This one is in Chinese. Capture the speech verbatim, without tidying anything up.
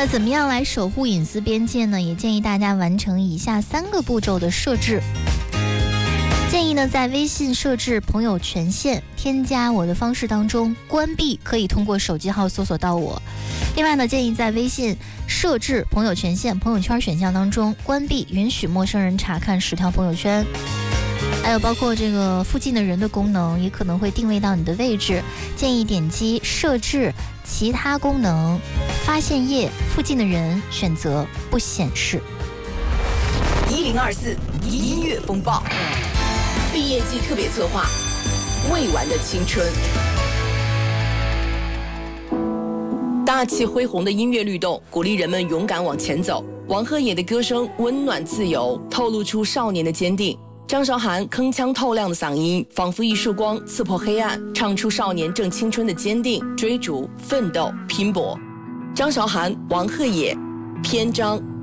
那怎么样来守护隐私边界呢？也建议大家完成以下三个步骤的设置。建议呢，在微信设置朋友权限、添加我的方式当中，关闭可以通过手机号搜索到我。另外呢，建议在微信设置朋友权限、朋友圈选项当中，关闭允许陌生人查看十条朋友圈。还有包括这个附近的人的功能，也可能会定位到你的位置。建议点击设置其他功能，发现页附近的人选择不显示。 一零二四音乐风暴毕业季特别策划，未完的青春。大气恢宏的音乐律动，鼓励人们勇敢往前走。王鹤野的歌声温暖自由，透露出少年的坚定。张韶涵铿锵透亮的嗓音，仿佛一束光刺破黑暗，唱出少年正青春的坚定、追逐、奋斗、拼搏。张韶涵、王鹤野，篇章